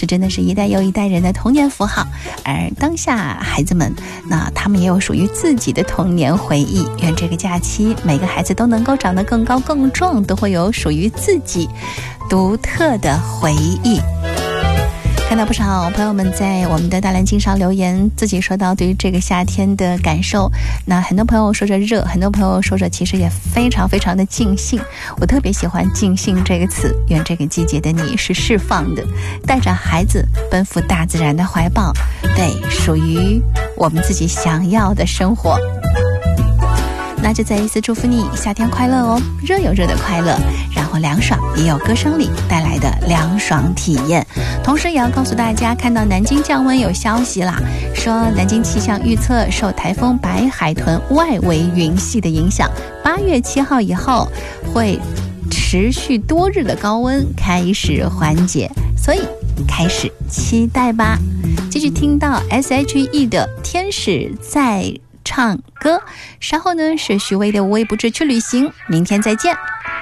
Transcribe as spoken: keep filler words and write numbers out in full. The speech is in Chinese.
这真的是一代又一代人的童年符号。而当下孩子们，那他们也有属于自己的童年回忆。愿这个假期每个孩子都能够长得更高更壮，都会有属于自己独特的回忆。看到不少朋友们在我们的大蓝鲸上留言，自己说到对于这个夏天的感受。那很多朋友说着热，很多朋友说着其实也非常非常的尽兴。我特别喜欢尽兴这个词，愿这个季节的你是释放的，带着孩子奔赴大自然的怀抱，对属于我们自己想要的生活。那就再一次祝福你夏天快乐哦，热有热的快乐，然后凉爽也有歌声里带来的凉爽体验。同时也要告诉大家，看到南京降温有消息啦，说南京气象预测受台风白海豚外围云系的影响，八月七号以后会持续多日的高温开始缓解，所以开始期待吧。继续听到 S H E 的天使在唱歌，稍后呢是许巍的无微不至去旅行，明天再见。